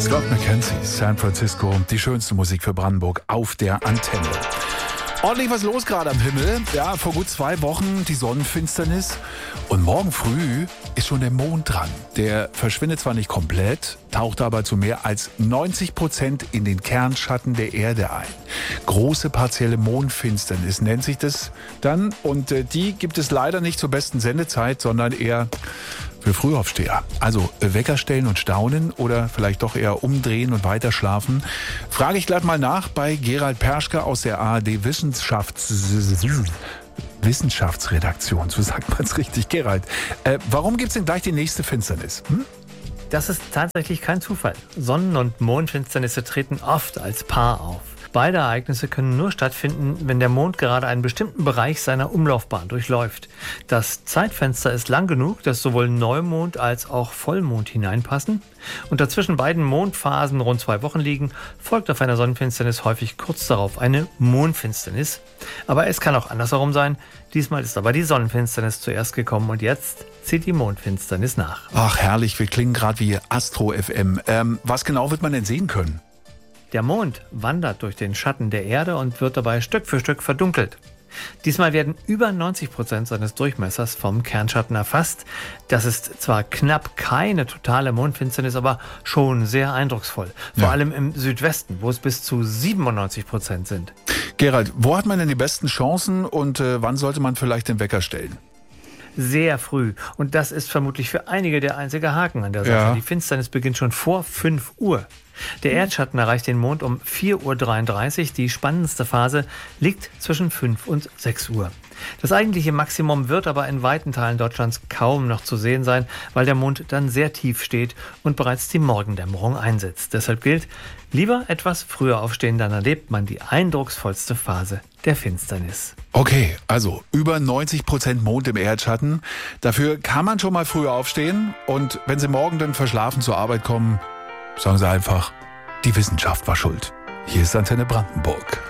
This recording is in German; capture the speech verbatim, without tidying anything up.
Scott McKenzie, San Francisco, die schönste Musik für Brandenburg auf der Antenne. Ordentlich was los gerade am Himmel. Ja, vor gut zwei Wochen die Sonnenfinsternis. Und morgen früh ist schon der Mond dran. Der verschwindet zwar nicht komplett, taucht aber zu mehr als neunzig Prozent in den Kernschatten der Erde ein. Große partielle Mondfinsternis nennt sich das dann. Und äh, die gibt es leider nicht zur besten Sendezeit, sondern eher für Frühaufsteher. Also äh, Wecker stellen und staunen oder vielleicht doch eher umdrehen und weiter schlafen. Frage ich gleich mal nach bei Gerald Perschke aus der A R D Wissenschafts... Wissenschaftsredaktion, so sagt man es richtig, Gerald. Äh, warum gibt es denn gleich die nächste Finsternis? Hm? Das ist tatsächlich kein Zufall. Sonnen- und Mondfinsternisse treten oft als Paar auf. Beide Ereignisse können nur stattfinden, wenn der Mond gerade einen bestimmten Bereich seiner Umlaufbahn durchläuft. Das Zeitfenster ist lang genug, dass sowohl Neumond als auch Vollmond hineinpassen. Und dazwischen beiden Mondphasen rund zwei Wochen liegen, folgt auf einer Sonnenfinsternis häufig kurz darauf eine Mondfinsternis. Aber es kann auch andersherum sein. Diesmal ist aber die Sonnenfinsternis zuerst gekommen und jetzt zieht die Mondfinsternis nach. Ach herrlich, wir klingen gerade wie Astro F M. Ähm, was genau wird man denn sehen können? Der Mond wandert durch den Schatten der Erde und wird dabei Stück für Stück verdunkelt. Diesmal werden über neunzig Prozent seines Durchmessers vom Kernschatten erfasst. Das ist zwar knapp keine totale Mondfinsternis, aber schon sehr eindrucksvoll. Vor Ja. allem im Südwesten, wo es bis zu siebenundneunzig Prozent sind. Gerald, wo hat man denn die besten Chancen und äh, wann sollte man vielleicht den Wecker stellen? Sehr früh. Und das ist vermutlich für einige der einzige Haken an der Sache. Ja. Die Finsternis beginnt schon vor fünf Uhr. Der Erdschatten erreicht den Mond um vier Uhr dreiunddreißig. Die spannendste Phase liegt zwischen fünf und sechs Uhr. Das eigentliche Maximum wird aber in weiten Teilen Deutschlands kaum noch zu sehen sein, weil der Mond dann sehr tief steht und bereits die Morgendämmerung einsetzt. Deshalb gilt, lieber etwas früher aufstehen, dann erlebt man die eindrucksvollste Phase der Finsternis. Okay, also über neunzig Prozent Mond im Erdschatten. Dafür kann man schon mal früher aufstehen. Und wenn Sie morgen dann verschlafen zur Arbeit kommen, sagen Sie einfach, die Wissenschaft war schuld. Hier ist Antenne Brandenburg.